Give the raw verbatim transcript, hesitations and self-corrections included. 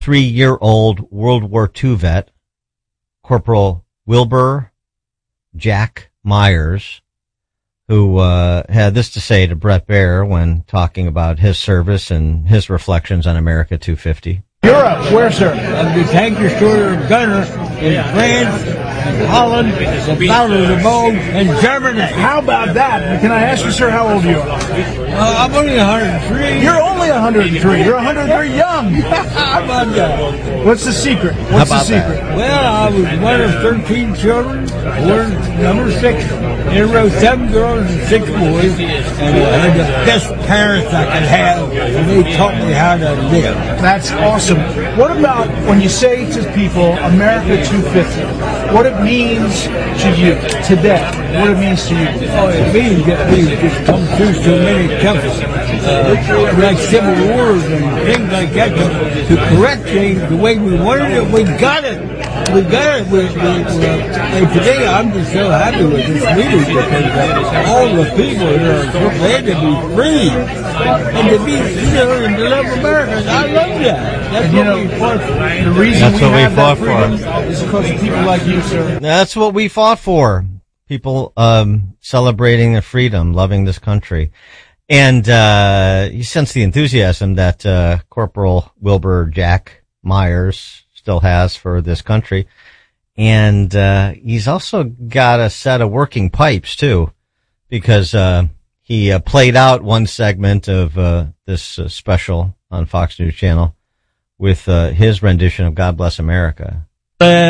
three-year-old World War Two vet, Corporal Wilbur Jack Myers, who uh, had this to say to Brett Baer when talking about his service and his reflections on America two fifty. Europe, where, sir? I'm the tank destroyer gunner in France, in Holland, the Battle of the Bulge, and Germany. How about that? Can I ask you, sir, how old you are? Uh, I'm only one hundred three. You're only one hundred three. You're one hundred three young. How about that? What's the secret? What's the secret? That? Well, I was one of thirteen children, born number six. In a row, seven girls and six boys, and I had the best parents I could have, and they taught me how to live. That's awesome. What about when you say to people, America two fifty, what it means to you today? What it means to you? Oh, it means that we've just come through so many tough, uh, like civil wars and things like that to, to correct things the way we wanted it. We got it. We got it. We, we, we, and today I'm just so happy with this meeting because uh, all the people here are so glad to be free and to be, you know, and to love America. I love that. That's And, what you know, we fought for. the reason That's we what we have that fought freedom for. is because of people like you, sir. That's what we fought for. People um, celebrating their freedom, loving this country. And uh, you sense the enthusiasm that uh, Corporal Wilbur Jack Myers still has for this country. And uh, he's also got a set of working pipes, too, because uh, he uh, played out one segment of uh, this uh, special on Fox News Channel with uh, his rendition of God Bless America.